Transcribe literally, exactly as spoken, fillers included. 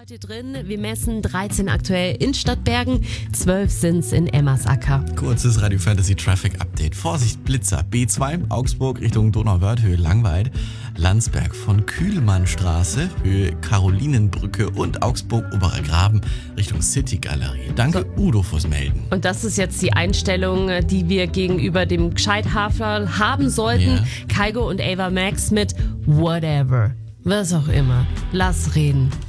Heute drin, wir messen dreizehn aktuell in Stadtbergen, zwölf sind's in Emmersacker. Kurzes Radio Fantasy Traffic Update. Vorsicht, Blitzer. B zwei, Augsburg Richtung Donauwörth, Höhe Langweid. Landsberg von Kühlmannstraße, Höhe Karolinenbrücke und Augsburg Oberer Graben Richtung City Galerie. Danke so. Udo fürs Melden. Und das ist jetzt die Einstellung, die wir gegenüber dem Gescheithafer haben sollten. Ja. Kygo und Ava Max mit Whatever. Was auch immer. Lass reden.